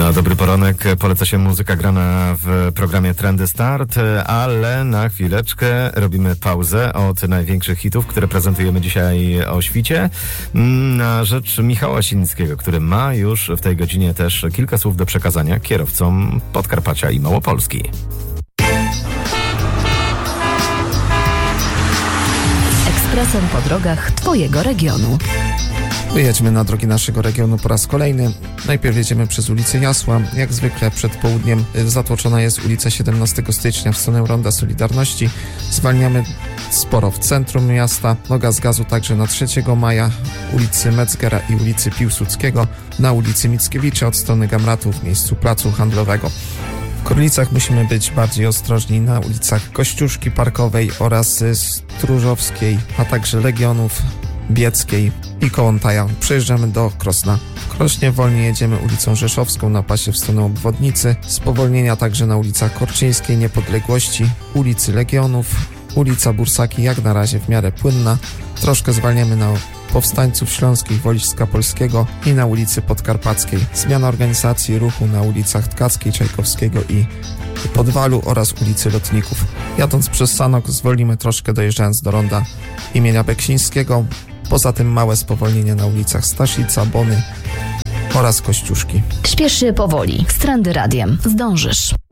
Na dobry poranek poleca się muzyka grana w programie Trendy Start, ale na chwileczkę robimy pauzę od największych hitów, które prezentujemy dzisiaj o świcie, na rzecz Michała Silińskiego, który ma już w tej godzinie też kilka słów do przekazania kierowcom Podkarpacia i Małopolski. Ekspresem po drogach Twojego regionu. Wyjedźmy na drogi naszego regionu po raz kolejny. Najpierw jedziemy przez ulicę Jasła. Jak zwykle przed południem zatłoczona jest ulica 17 stycznia w stronę Ronda Solidarności. Zwalniamy sporo w centrum miasta. Noga z gazu także na 3 maja, ulicy Metzgera i ulicy Piłsudskiego, na ulicy Mickiewicza od strony Gamratu w miejscu placu handlowego. W Korlicach musimy być bardziej ostrożni na ulicach Kościuszki Parkowej oraz Stróżowskiej, a także Legionów, Bieckiej i Kołątaja. Przejeżdżamy do Krosna. W Krośnie wolniej jedziemy ulicą Rzeszowską na pasie w stronę obwodnicy. Spowolnienia także na ulicach Korczyńskiej, Niepodległości, ulicy Legionów, ulica Bursaki jak na razie w miarę płynna. Troszkę zwalniamy na Powstańców Śląskich, Wojska Polskiego i na ulicy Podkarpackiej. Zmiana organizacji ruchu na ulicach Tkackiej, Czajkowskiego i Podwalu oraz ulicy Lotników. Jadąc przez Sanok zwolnimy troszkę, dojeżdżając do ronda imienia Beksińskiego. Poza tym małe spowolnienie na ulicach Staszica, Bony oraz Kościuszki. Śpiesz się powoli. Z Trendy Radiem zdążysz.